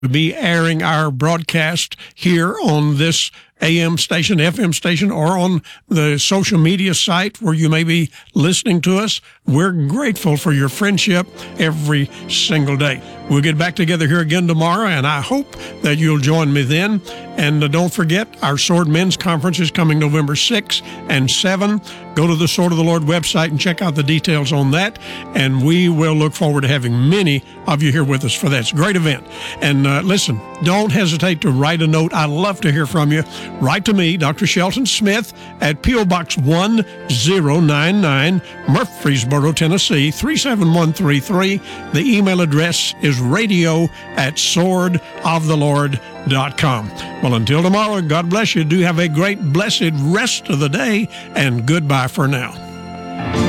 to be airing our broadcast here on this AM station, FM station, or on the social media site where you may be listening to us. We're grateful for your friendship every single day. We'll get back together here again tomorrow, and I hope that you'll join me then. And don't forget, our Sword Men's Conference is coming November 6 and 7. Go to the Sword of the Lord website and check out the details on that. And we will look forward to having many of you here with us for that. It's a great event. And listen, don't hesitate to write a note. I'd love to hear from you. Write to me, Dr. Shelton Smith, at P.O. Box 1099, Murfreesboro, Tennessee, 37133. The email address is radio@swordoftheLord.com. Well, until tomorrow, God bless you. Do have a great, blessed rest of the day, and goodbye for now.